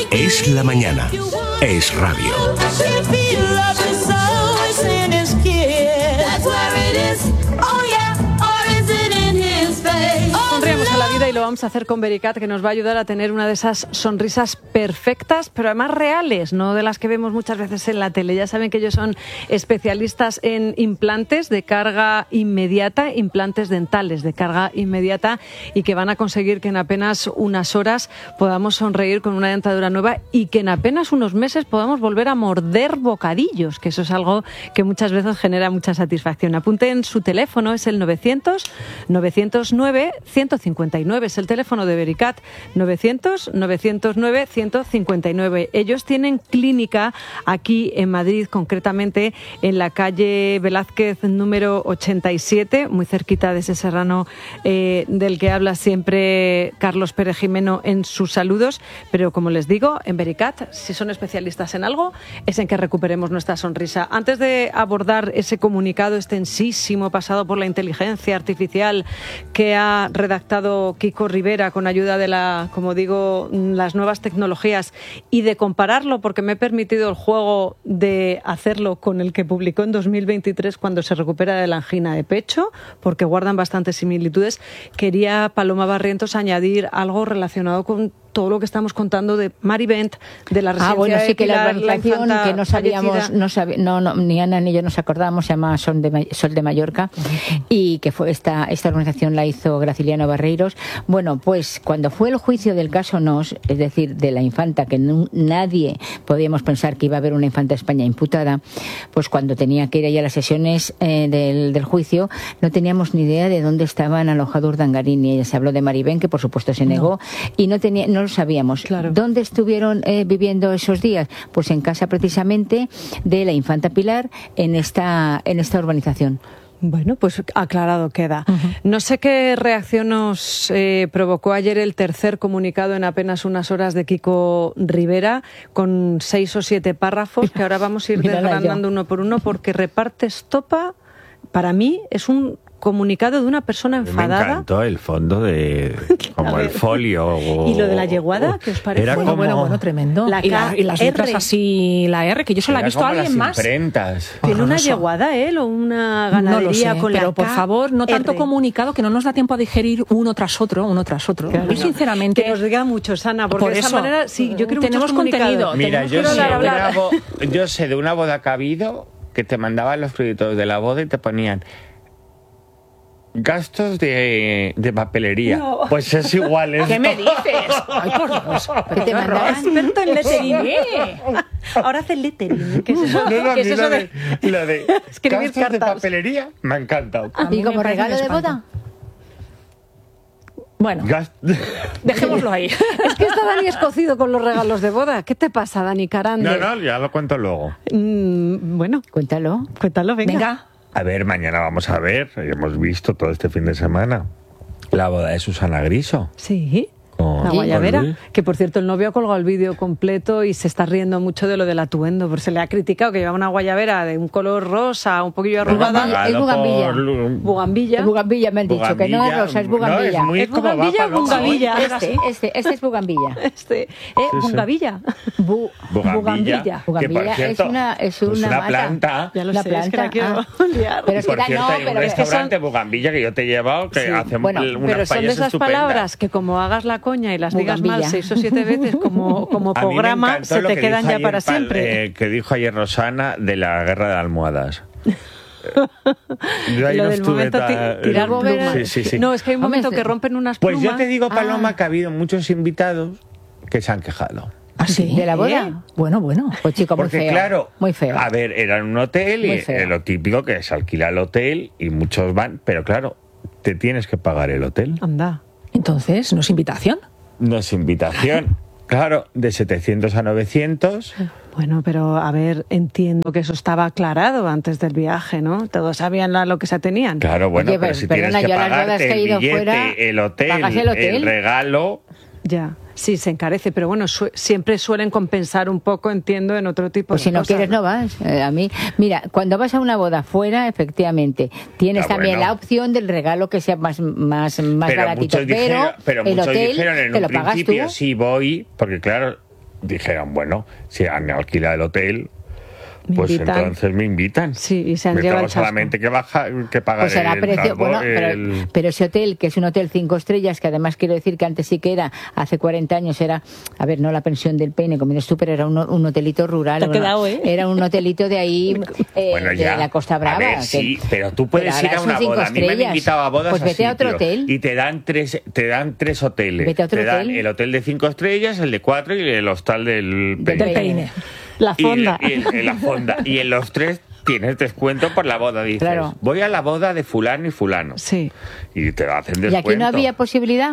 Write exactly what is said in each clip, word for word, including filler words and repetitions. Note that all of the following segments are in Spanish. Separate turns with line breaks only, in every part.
Es la mañana. Es radio.
Sonreímos a la vida y lo vamos a hacer con Vericat, que nos va a ayudar a tener una de esas sonrisas perfectas, pero además reales, no de las que vemos muchas veces en la tele. Ya saben que ellos son especialistas en implantes de carga inmediata, implantes dentales de carga inmediata, y que van a conseguir que en apenas unas horas podamos sonreír con una dentadura nueva y que en apenas unos meses podamos volver a morder bocadillos, que eso es algo que muchas veces genera mucha satisfacción. Apunten su teléfono, es el novecientos, novecientos nueve, ciento cincuenta y nueve, es el teléfono de Vericat, novecientos, novecientos nueve, ciento cincuenta y nueve. Ellos tienen clínica aquí en Madrid, concretamente en la calle Velázquez número ochenta y siete, muy cerquita de ese serrano eh, del que habla siempre Carlos Pérez Jimeno en sus saludos. Pero como les digo, en Vericat, si son especialistas en algo, es en que recuperemos nuestra sonrisa. Antes de abordar ese comunicado extensísimo pasado por la inteligencia artificial que ha redactado Kiko Rivera con ayuda de la, como digo, las nuevas tecnologías, y de compararlo, porque me he permitido el juego de hacerlo con el que publicó en dos mil veintitrés cuando se recupera de la angina de pecho, porque guardan bastantes similitudes, quería, Paloma Barrientos, añadir algo relacionado con todo lo que estamos contando de Marivent, de la residencia.
Ah, bueno, sí,
de
que
Pilar,
la urbanización
la
que no sabíamos, no, sabi, no, no ni Ana ni yo nos acordábamos, se llama Sol de, Sol de Mallorca, uh-huh. Y que fue esta, esta organización la hizo Graciliano Barreiros. Bueno, pues cuando fue el juicio del caso Nos, es decir, de la infanta, que no, nadie podíamos pensar que iba a haber una infanta de España imputada, pues cuando tenía que ir ahí a las sesiones eh, del, del juicio, no teníamos ni idea de dónde estaban alojados Urdangarín, y se habló de Marivent, que por supuesto se negó, no. y no tenía, no lo sabíamos. Claro. ¿Dónde estuvieron eh, viviendo esos días? Pues en casa precisamente de la infanta Pilar, en esta, en esta urbanización.
Bueno, pues aclarado queda. Uh-huh. No sé qué reacción nos eh, provocó ayer el tercer comunicado en apenas unas horas de Kiko Rivera, con seis o siete párrafos que ahora vamos a ir desgranando uno por uno, porque reparte estopa. Para mí es un comunicado de una persona enfadada.
Me encantó el fondo de como el folio. O,
¿Y lo de la yeguada? ¿Qué os parece?
Era bueno, como... bueno, bueno, tremendo.
La
y, la, y las letras así, la R, que yo solo la he visto a alguien más.
Imprentas.
¿Tiene una yeguada él o una ganadería?
No lo sé,
con
pero
la
por
K
favor, no tanto
R.
comunicado que no nos da tiempo a digerir uno tras otro, uno tras otro. Claro, yo sinceramente...
Que nos diga mucho, Sana, porque
por
de esa
eso,
manera, sí, yo creo
tenemos contenido.
Mira,
tenemos
yo,
que
sé
hablar,
una bo- yo sé de una boda que ha habido que te mandaban los créditos de la boda y te ponían gastos de, de papelería. No. Pues es igual esto.
¿Qué me dices? Ay, por Dios.
¿Qué te mandaban? Experto en lettering. Ahora hace lettering. ¿Qué es eso?
No, no,
¿Qué es eso
lo
de,
de, lo de
escribir
gastos
cartas
de papelería? Me ha encantado.
¿Y como regalo de boda?
Bueno, Gast... dejémoslo ahí.
Es que está Dani escocido con los regalos de boda. ¿Qué te pasa, Dani Carande?
No, no, ya lo cuento luego.
Mm, bueno,
cuéntalo.
Cuéntalo, venga.
Venga.
A ver, mañana vamos a ver, hemos visto todo este fin de semana, la boda de Susana Griso.
Sí. La guayabera, que por cierto el novio ha colgado el vídeo completo y se está riendo mucho de lo del atuendo, porque se le ha criticado que llevaba una guayabera de un color rosa, un poquillo arrugada.
Es bugambilla.
Por... Bugambilla.
Bugambilla me han dicho, bugambilla, que no es rosa, es bugambilla.
No, es muy
¿Es bugambilla o bugambilla?
Este, este, este es bugambilla.
Este, ¿eh?
Sí, sí.
¿Bugambilla?
Bu
bugambilla.
Bugambilla, bugambilla
cierto,
es una, es una,
pues una
mata.
planta.
Ya lo
la
sé,
planta,
es que la quiero
ah.
liar.
Pero es que
por cierto,
no,
hay un
pero
restaurante
es que son...
Bugambilla que yo te he llevado que
sí.
hace
bueno,
unas
pero son de esas
estupendas.
Palabras que como hagas la coña y las digas
Bugambilla.
mal seis o siete veces como, como
A mí me
programa,
encantó
se
lo
te
que
quedan
dijo
ya
ayer
para
Pal-
siempre.
Eh, que dijo ayer Rosana de la guerra de almohadas. Yo ahí
Lo
no
del
estuve
momento ti-
tan-
tirar plumas.
Sí, sí, sí.
No, es que hay un momento
Hombre,
que rompen unas
Pues
plumas.
yo te digo, Paloma,
Ah.
que ha habido muchos invitados que se han quejado.
¿Ah, sí?
¿De la boda?
¿Eh? Bueno, bueno.
Pues chico, muy
Porque
feo.
claro,
Muy feo.
a ver, era en un hotel
Muy
y
feo.
eh, lo típico que se alquila el hotel y muchos van, pero claro, te tienes que pagar el hotel.
Anda.
Entonces, ¿no es invitación?
No es invitación. Claro, de setecientos a novecientos.
Bueno, pero a ver, entiendo que eso estaba aclarado antes del viaje, ¿no? Todos sabían la, lo que se tenían.
Claro, bueno,
Oye,
pero
pero-
si
perdona,
tienes que
yo las bodas
pagarte
que he
el
ido
billete,
fuera,
el hotel,
¿pagas el hotel?
el regalo...
Ya, sí, se encarece, pero bueno, su- siempre suelen compensar un poco, entiendo, en otro tipo
Pues
de
si no
cosas.
quieres no vas. Eh, a mí, mira, cuando vas a una boda fuera, efectivamente, tienes
Ah,
también
bueno.
la opción del regalo que sea más más más
pero
baratito,
muchos dijeron,
pero,
pero
el
muchos
hotel
dijeron en
te
un
lo pagas
principio
tú.
sí voy, porque claro, dijeron, bueno, si han alquilado el hotel,
Me
pues
invitan.
entonces me invitan.
Sí, y se han
me
llevado
tengo
el chasco.
solamente que, baja, que pagar
Pues será
el,
precio,
cargo,
bueno, pero,
el-
pero ese hotel, que es un hotel cinco estrellas, que además quiero decir que antes sí que era, hace cuarenta años era, a ver, no la pensión del Peine, como dices tú, pero era un, un hotelito rural.
Te ha
bueno,
quedado, ¿eh?
Era un hotelito de ahí, eh,
Bueno,
de
ya.
la Costa Brava.
A ver,
que-
sí, pero tú puedes
pero
ir
ahora
a una
son cinco
boda. A mí me han
estrellas.
invitado a bodas
Pues vete a otro
sitio,
hotel.
y te dan tres, te dan tres hoteles.
Vete a otro
te dan
hotel.
el hotel de cinco estrellas, el de cuatro y el hostal del
Del
Peine.
Del peine.
La
Y-
fonda.
Y, en- en la fonda. Y en los tres tienes descuento por la boda. Dices,
Claro.
voy a la boda de fulano y fulano.
Sí.
Y te hacen
¿Y
descuento.
aquí no había posibilidad?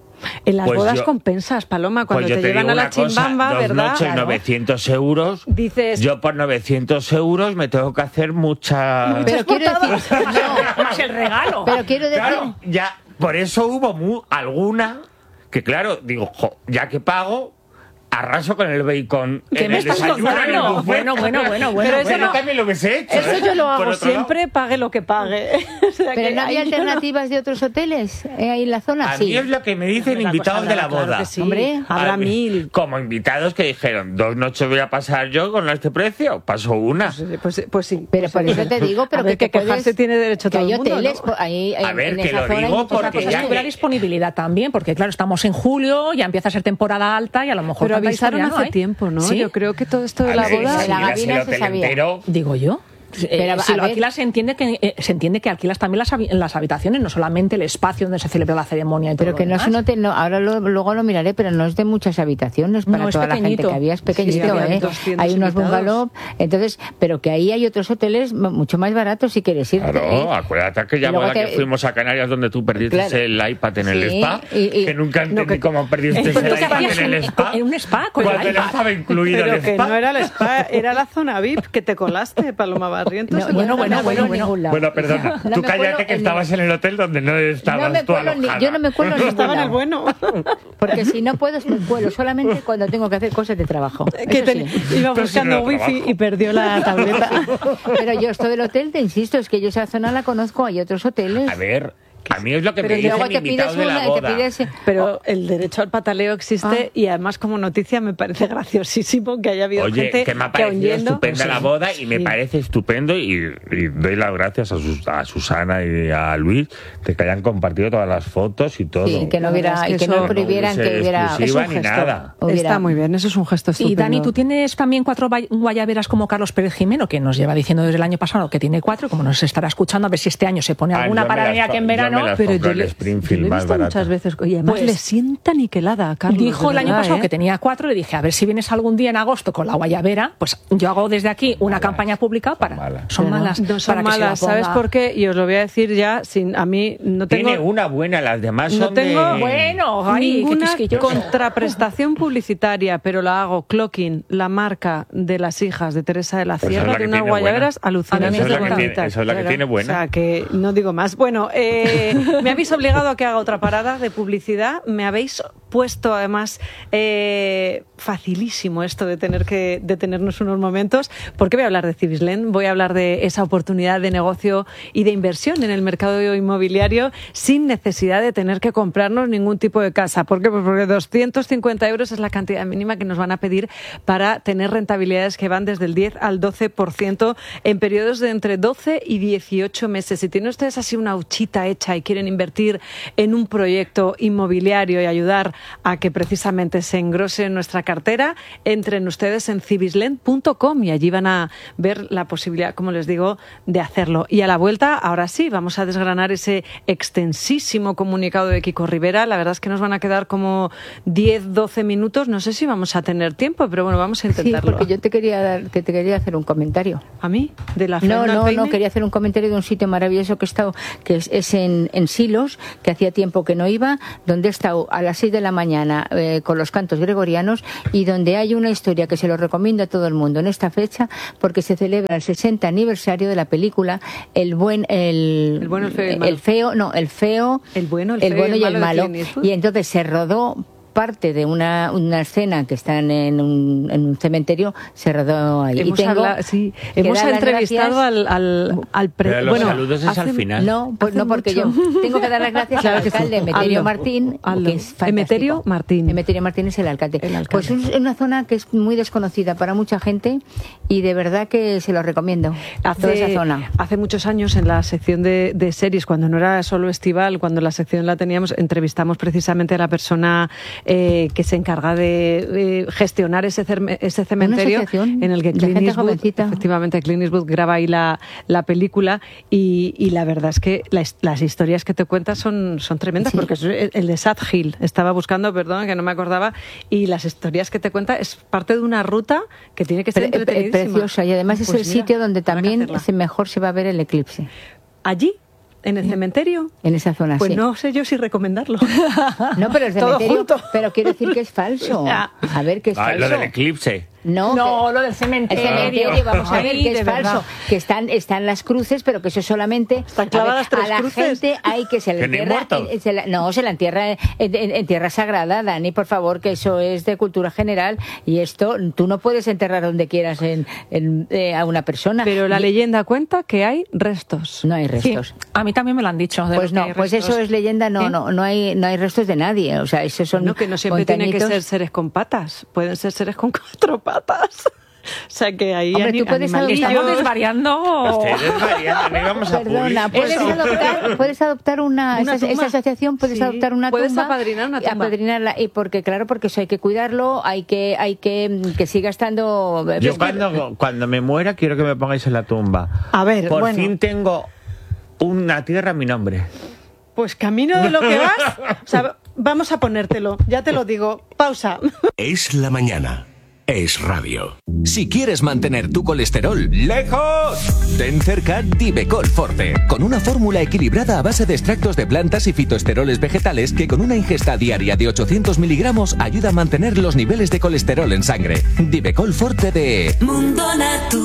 En las
Pues
bodas
yo-
compensas, Paloma, cuando
Pues yo
te,
te
llevan
digo
a la
una cosa,
chimbamba,
dos
¿verdad?
noches,
Claro.
novecientos euros.
Dices-
Yo por novecientos euros me tengo que hacer mucha...
Pero quiero decir, no,
Más el regalo.
pero quiero decir,
Claro, ya, por eso hubo mu- alguna que, claro, digo, jo, ya que pago, arraso con el bacon
¿Qué
en
me
el
estás
desayuno, en el
contando?
buffet.
Bueno, bueno, bueno, bueno.
Pero eso
Bueno,
no-
también lo hubiese hecho.
Eso
¿eh?
yo lo
Por
hago
otro lado.
siempre, pague lo que pague. O sea
pero
que
no había
ahí yo no-
alternativas de otros hoteles eh, ahí en la zona,
A
sí.
mí es lo que me dicen
Una
invitados
cosa
de la
habrá, claro
boda.
que sí.
Hombre,
habrá
A mí,
mil.
Como invitados que dijeron, dos noches voy a pasar yo con este precio. Paso una.
Pues, pues sí.
Pero por eso te digo, pero
A ver,
que,
que
te
quejarse
puedes-
tiene derecho
que
todo
hay
el mundo,
hoteles
¿no?
por ahí
A
en-
ver,
en
que
esa
lo
zona hay
digo
muchos
Otra
porque
cosa
hoteles.
es
ya
que hubiera
que-
disponibilidad también, porque claro, estamos en julio, ya empieza a ser temporada alta y a lo mejor
Pero
tanta
avisaron
historia no
hace
hay.
tiempo, ¿no?
¿Sí?
Yo creo que todo esto de
A
la
ver,
boda...
la
si miras
Gavina
el
se
hotel
sabía.
entero,
Digo yo. Eh,
Pero,
si
a
lo
ver-
alquilas se entiende que eh, se entiende que alquilas también las, habi- las habitaciones, no solamente el espacio donde se celebra la ceremonia y todo
Pero
lo
que no es
demás.
un hotel, no, ahora lo- luego lo miraré, pero no es de muchas habitaciones para
No, es
toda la gente
pequeñito.
que había, es pequeñito,
Sí, había
¿eh?
doscientos
Hay unos
invitados.
bungalow, entonces, pero que ahí hay otros hoteles m- mucho más baratos si quieres ir.
Claro, acuérdate que ya
Y luego
boda que
te-
fuimos a Canarias donde tú perdiste
Claro.
el iPad en el
Sí,
spa,
y- y-
que nunca entendí
que-
cómo perdiste
Pero
el
¿qué
iPad
hacías
en el
en-
spa.
en un spa con el
cuando no
iPad?
estaba incluido
Pero
el
que
spa.
no era el spa, era la zona V I P, que te colaste, Paloma Barrientos.
No,
en
yo
la
no
bueno,
me
zona
cuelo
bueno,
en
bueno.
ningún lado.
Bueno, perdona,
No
tú
me
cállate
cuelo
que
en-
estabas en el hotel donde no estabas
No me
tú
cuelo ni-
alojada.
yo no me cuelo en ningún
Estaba en el
lado.
bueno.
Porque si no puedo, me cuelo solamente cuando tengo que hacer cosas de trabajo.
Que
Eso
ten-
sí.
iba
Pero si no
buscando
era
wifi
trabajo.
y perdió la tableta.
Pero yo esto del hotel, te insisto, es que yo esa zona la conozco, hay otros hoteles.
A ver, a mí es lo que
Pero
me
luego
dicen
te pides
invitados de la
una y te
boda.
pides...
Pero el derecho al pataleo existe
Ah.
y además como noticia me parece graciosísimo que haya habido
Oye,
gente
que me ha
que aun
parecido
yendo...
estupenda la boda y me
Sí.
parece estupendo y, y doy las gracias a, Sus- a Susana y a Luis de que hayan compartido todas las fotos y todo.
Sí, que no
La
hubiera,
verdad es
y
que
que no
eso-
prohibieran
no hubiese
que hubiera...
exclusiva
es un
ni
gesto.
nada.
Hubiera-
Está muy bien, eso es un gesto
Y
estupendo.
Dani, ¿tú tienes también cuatro guay- guayaberas como Carlos Pérez Jimeno, que nos lleva diciendo desde el año pasado que tiene cuatro, como nos estará escuchando, a ver si este año se pone
Ah,
alguna
yo me
para
las
venir aquí
co-
en
yo me
verano?
las-
Pero
comprar
yo le,
el Springfield
yo le he
más
visto
barato.
muchas veces y además
Pues-
le sienta niquelada a Carlos.
Dijo
de
el año
verdad,
pasado
¿eh?
que tenía cuatro, le dije, a ver si vienes algún día en agosto con la guayabera, pues yo hago desde aquí una
Malas,
campaña pública
son
para...
malas.
Son malas.
No son
para que se la
malas, ¿sabes
ponga-
por qué? Y os lo voy a decir ya, sin a mí no tengo...
Tiene una buena, las demás
No
son
tengo-
de...
Bueno, ay, qué
ninguna
quisquilloso.
contraprestación publicitaria, pero la hago clocking, la marca de las hijas de Teresa de la
Pues esa es
Sierra,
la
de
que
unas
tiene
guayaberas
buena.
alucinantes.
Esa es la que
de
tiene-
bonitas.
esa es la que tiene buena.
O sea, que no digo más. Bueno, eh, me habéis obligado a que haga otra parada de publicidad, me habéis puesto además eh, facilísimo esto de tener que detenernos unos momentos, porque voy a hablar de Cibislen, voy a hablar de esa oportunidad de negocio y de inversión en el mercado inmobiliario sin necesidad de tener que comprarnos ningún tipo de casa. ¿Por qué? Pues porque doscientos cincuenta euros es la cantidad mínima que nos van a pedir para tener rentabilidades que van desde el diez al doce por ciento en periodos de entre doce y dieciocho meses. Si tienen ustedes así una huchita hecha y quieren invertir en un proyecto inmobiliario y ayudar a que precisamente se engrose nuestra cartera, entren ustedes en cibislen punto com y allí van a ver la posibilidad, como les digo, de hacerlo. Y a la vuelta, ahora sí, vamos a desgranar ese extensísimo comunicado de Kiko Rivera. La verdad es que nos van a quedar como diez, doce minutos. No sé si vamos a tener tiempo, pero bueno, vamos a
Sí,
intentarlo.
porque yo te quería dar, que te quería hacer un comentario.
¿A mí? ¿De la
No,
Fernanda
no, no,
Peine?
quería hacer un comentario de un sitio maravilloso que he estado, que es, es en, en Silos, que hacía tiempo que no iba, donde he estado a las seis de la mañana eh, con los cantos gregorianos y donde hay una historia que se lo recomiendo a todo el mundo en esta fecha, porque se celebra el sesenta aniversario de la película El buen, el,
El bueno, el feo y el malo.
el feo, no, el feo,
El bueno, el
el
feo
bueno
y
y
el
el
malo de
malo,
Clint Eastwood.
y entonces se rodó parte de una, una escena que están en un, en un cementerio se rodó ahí.
Hemos,
y tengo
hablado, sí, hemos entrevistado al, al, al pre...
Pero los
bueno,
saludos es
hace,
al final.
No, pues no, porque
mucho.
yo tengo que dar las gracias
Claro
al
que sí.
alcalde Emeterio
Hazlo,
Martín,
hazlo.
que es fantástico.
Emeterio Martín.
Emeterio Martín es el alcalde.
El alcalde.
Pues es una zona que es muy desconocida para mucha gente y de verdad que se lo recomiendo.
Hace,
toda esa zona.
hace muchos años en la sección de, de series, cuando no era solo estival, cuando la sección la teníamos, entrevistamos precisamente a la persona eh, que se encarga de, de gestionar ese, cerme, ese cementerio en el que Clint Eastwood, efectivamente, Clint Eastwood graba ahí la, la película y, y la verdad es que las, las historias que te cuentas son, son tremendas, sí. Porque es el, el de Sad Hill, estaba buscando, perdón, que no me acordaba, y las historias que te cuenta es parte de una ruta que tiene que ser
Pre
entretenidísima.
Preciosa, y además
pues
es el
mira,
sitio donde también mejor se va a ver el eclipse.
¿Allí? ¿En el cementerio?
En esa zona,
pues
sí.
no sé yo si recomendarlo.
No, pero el cementerio, pero quiero decir que es falso.
Ya.
A ver, que es
Ah,
falso.
lo del eclipse.
No,
No,
que-
lo del cementerio.
El cementerio, vamos a ver,
Ay,
que es
de
falso.
verdad.
Que están, están las cruces, pero que eso solamente...
Están
a,
clavadas
ver,
tres
a la
cruces.
gente hay que se la
Que ni
entierra...
muertos.
en- se la- no, se la entierra en, en- en tierra sagrada, Dani, por favor, que eso es de cultura general. Y esto, tú no puedes enterrar donde quieras en, en, eh, a una persona.
Pero la
Y-
leyenda cuenta que hay restos.
No hay
Sí,
restos.
a mí también me lo han dicho. de
Pues
lo que
no,
hay
pues
restos.
eso es leyenda, no,
¿Eh?
no, no hay, no hay restos de nadie, o sea, esos son
No, que no siempre tienen que
montañitos.
ser seres con patas, pueden ser seres con cuatro patas. O sea que ahí
Hombre, tú puedes
animalillos.
Estamos desvariando.
Ustedes variando, no íbamos a
Perdona,
publicar.
puedes adoptar, puedes adoptar una,
¿Una
esa,
tumba?
esa asociación, puedes
Sí,
adoptar una
puedes
tumba,
apadrinar una
y
tumba.
apadrinarla, y porque claro, porque eso hay que cuidarlo, hay que, hay que que siga estando.
Yo cuando, cuando me muera quiero que me pongáis en la tumba.
A ver,
Por
bueno.
fin tengo una tierra a mi nombre.
Pues camino de lo que vas, o sea, vamos a ponértelo, ya te lo digo. Pausa.
Es la mañana. Es radio. Si quieres mantener tu colesterol lejos, ten cerca Divecol Forte, con una fórmula equilibrada a base de extractos de plantas y fitoesteroles vegetales que con una ingesta diaria de ochocientos miligramos ayuda a mantener los niveles de colesterol en sangre. Divecol Forte de
Mundo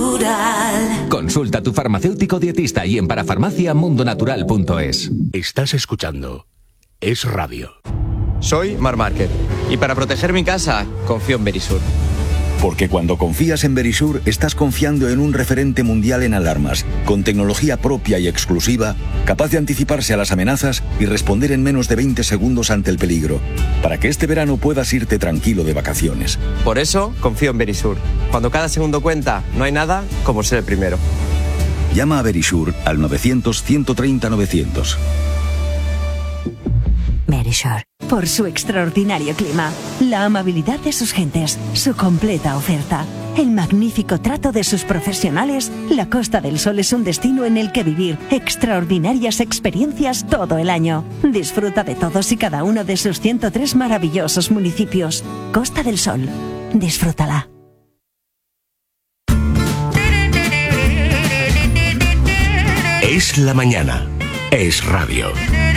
Natural.
Consulta a tu farmacéutico dietista y en parafarmacia mundonatural punto es. Estás escuchando Es Radio.
Soy Mar Márquez y para proteger mi casa confío en Verisur.
Porque cuando confías en Verisur, estás confiando en un referente mundial en alarmas, con tecnología propia y exclusiva, capaz de anticiparse a las amenazas y responder en menos de veinte segundos ante el peligro, para que este verano puedas irte tranquilo de vacaciones.
Por eso confío en Verisur. Cuando cada segundo cuenta, no hay nada como ser el primero.
Llama a Verisur al novecientos, ciento treinta, novecientos.
Verisur, por su extraordinario clima, la amabilidad de sus gentes, su completa oferta, el magnífico trato de sus profesionales, la Costa del Sol es un destino en el que vivir extraordinarias experiencias todo el año. Disfruta de todos y cada uno de sus ciento tres maravillosos municipios. Costa del Sol, disfrútala.
Es la mañana. Es radio.